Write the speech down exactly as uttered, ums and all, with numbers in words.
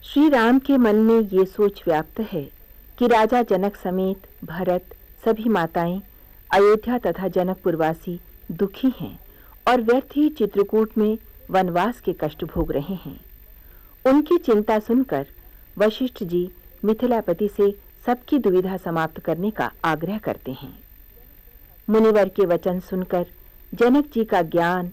श्री राम के मन में ये सोच व्याप्त है कि राजा जनक समेत भरत, सभी माताएं, अयोध्या तथा जनकपुरवासी दुखी हैं और व्यर्थ ही चित्रकूट में वनवास के कष्ट भोग रहे हैं। उनकी चिंता सुनकर वशिष्ठ जी मिथिलापति से सबकी दुविधा समाप्त करने का आग्रह करते हैं। मुनिवर के वचन सुनकर जनक जी का ज्ञान